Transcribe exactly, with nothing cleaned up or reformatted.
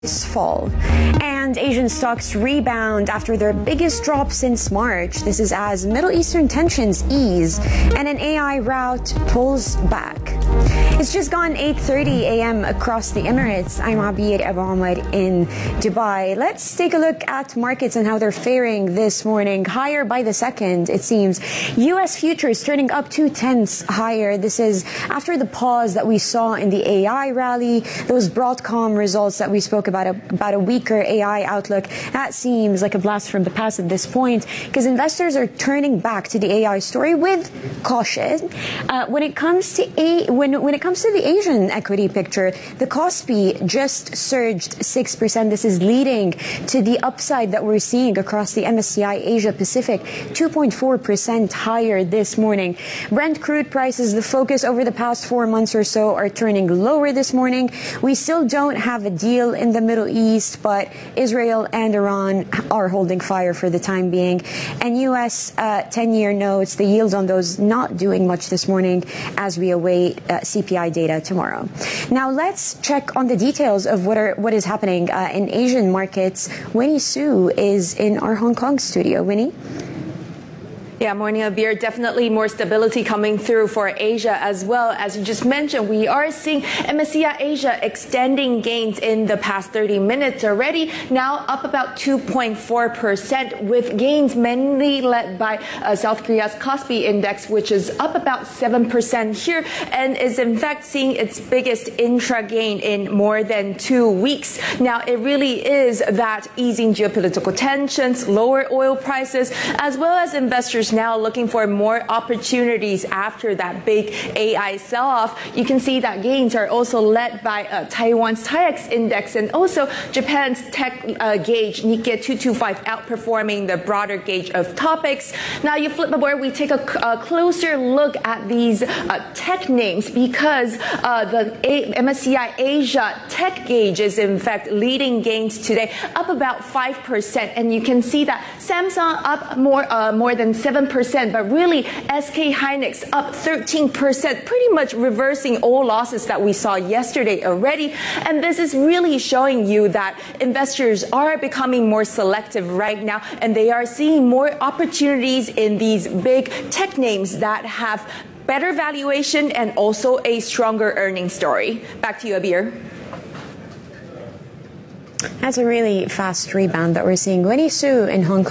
fall, and Asian stocks rebound after their biggest drop since March. This is as Middle Eastern tensions ease and an A I rout pulls back. It's just gone eight thirty a m across the Emirates. I'm Abir Abu Ahmed in Dubai. Let's take a look at markets and how they're faring this morning. Higher by the second, it seems. U S futures turning up two tenths higher. This is after the pause that we saw in the A I rally, those Broadcom results that we spoke about, a, about a weaker A I outlook. That seems like a blast from the past at this point, because investors are turning back to the A I story with caution. Uh, when it comes to a when when it comes to the Asian equity picture, the Kospi just surged six percent. This is leading to the upside that we're seeing across the M S C I Asia Pacific, two point four percent higher this morning. Brent crude prices, the focus over the past four months or so, are turning lower this morning. We still don't have a deal in the Middle East, but Israel and Iran are holding fire for the time being. And U S uh, ten-year notes, the yields on those not doing much this morning as we await uh, C P I data tomorrow. Now let's check on the details of what are what is happening uh, in Asian markets. Winnie Su is in our Hong Kong studio. Winnie? Yeah, morning, Abir. Definitely more stability coming through for Asia as well. As you just mentioned, we are seeing M S C I Asia extending gains in the past thirty minutes already, now up about two point four percent, with gains mainly led by uh, South Korea's Kospi index, which is up about seven percent here and is in fact seeing its biggest intra gain in more than two weeks. Now, it really is that easing geopolitical tensions, lower oil prices, as well as investors now looking for more opportunities after that big A I sell-off. You can see that gains are also led by uh, Taiwan's TAIEX index and also Japan's tech uh, gauge Nikkei two twenty-five outperforming the broader gauge of topics. Now you flip aboard, we take a, a closer look at these uh, tech names, because uh, the a M S C I Asia tech gauge is in fact leading gains today, up about five percent, and you can see that Samsung up more uh, more than seven percent, but really S K Hynix up thirteen percent, pretty much reversing all losses that we saw yesterday already. And this is really showing you that investors are becoming more selective right now, and they are seeing more opportunities in these big tech names that have better valuation and also a stronger earnings story. Back to you, Abir. That's a really fast rebound that we're seeing. Winnie Su in Hong Kong.